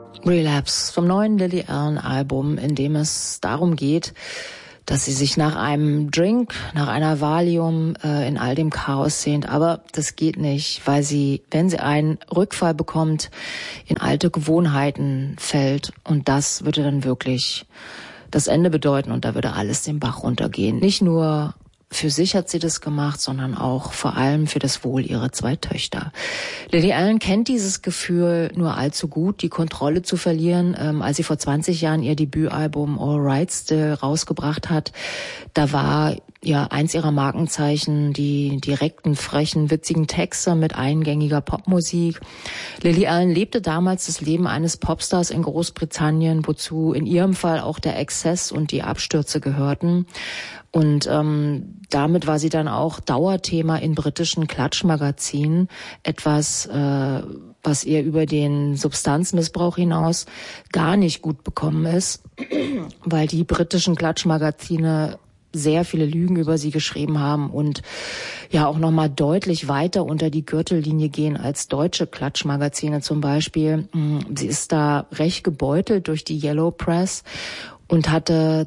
Relapse vom neuen Lily Allen Album, in dem es darum geht, dass sie sich nach einem Drink, nach einer Valium in all dem Chaos sehnt. Aber das geht nicht, weil sie, wenn sie einen Rückfall bekommt, in alte Gewohnheiten fällt. Und das würde dann wirklich das Ende bedeuten und da würde alles den Bach runtergehen. Nicht nur für sich hat sie das gemacht, sondern auch vor allem für das Wohl ihrer 2 Töchter. Lily Allen kennt dieses Gefühl nur allzu gut, die Kontrolle zu verlieren. Als sie vor 20 Jahren ihr Debütalbum All Right Still rausgebracht hat, da war ja eins ihrer Markenzeichen die direkten, frechen, witzigen Texte mit eingängiger Popmusik. Lily Allen lebte damals das Leben eines Popstars in Großbritannien, wozu in ihrem Fall auch der Exzess und die Abstürze gehörten. Und damit war sie dann auch Dauerthema in britischen Klatschmagazinen. Etwas, was ihr über den Substanzmissbrauch hinaus gar nicht gut bekommen ist, weil die britischen Klatschmagazine sehr viele Lügen über sie geschrieben haben und ja auch nochmal deutlich weiter unter die Gürtellinie gehen als deutsche Klatschmagazine zum Beispiel. Sie ist da recht gebeutelt durch die Yellow Press und hatte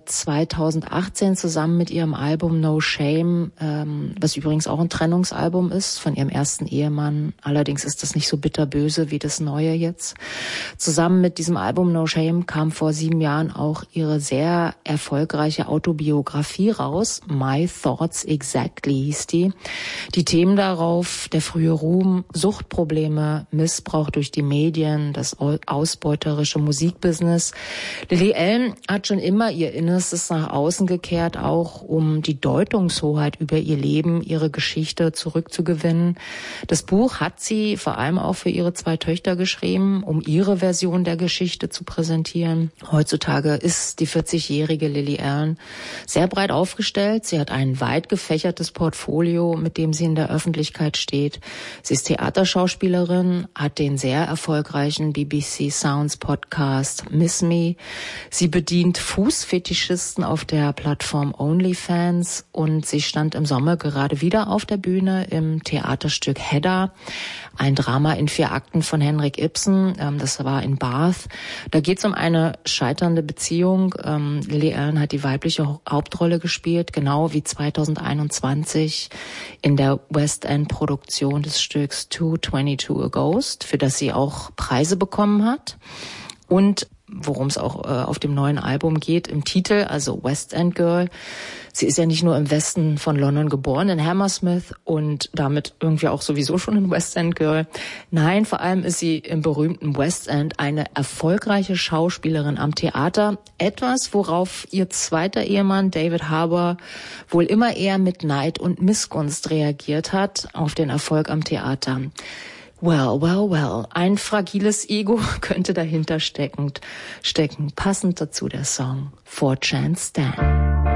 2018 zusammen mit ihrem Album No Shame, was übrigens auch ein Trennungsalbum ist von ihrem ersten Ehemann, allerdings ist das nicht so bitterböse wie das neue jetzt. Zusammen mit diesem Album No Shame kam vor 7 Jahren auch ihre sehr erfolgreiche Autobiografie raus, My Thoughts Exactly hieß die. Die Themen darauf, der frühe Ruhm, Suchtprobleme, Missbrauch durch die Medien, das ausbeuterische Musikbusiness. Lily Allen hat schon immer ihr Innerstes nach außen gekehrt, auch um die Deutungshoheit über ihr Leben, ihre Geschichte zurückzugewinnen. Das Buch hat sie vor allem auch für ihre 2 Töchter geschrieben, um ihre Version der Geschichte zu präsentieren. Heutzutage ist die 40-jährige Lily Allen sehr breit aufgestellt. Sie hat ein weit gefächertes Portfolio, mit dem sie in der Öffentlichkeit steht. Sie ist Theaterschauspielerin, hat den sehr erfolgreichen BBC Sounds Podcast Miss Me. Sie bedient Fußfetischisten auf der Plattform OnlyFans und sie stand im Sommer gerade wieder auf der Bühne im Theaterstück Hedda, ein Drama in 4 Akten von Henrik Ibsen. Das war in Bath. Da geht es um eine scheiternde Beziehung. Lily Allen hat die weibliche Hauptrolle gespielt, genau wie 2021 in der West End Produktion des Stücks 222 A Ghost, für das sie auch Preise bekommen hat. Und worum es auch auf dem neuen Album geht, im Titel, also West End Girl. Sie ist ja nicht nur im Westen von London geboren, in Hammersmith und damit irgendwie auch sowieso schon ein West End Girl. Nein, vor allem ist sie im berühmten West End eine erfolgreiche Schauspielerin am Theater. Etwas, worauf ihr zweiter Ehemann David Harbour wohl immer eher mit Neid und Missgunst reagiert hat auf den Erfolg am Theater. Well, well, well. Ein fragiles Ego könnte dahinter stecken. Passend dazu der Song 4chan Stan.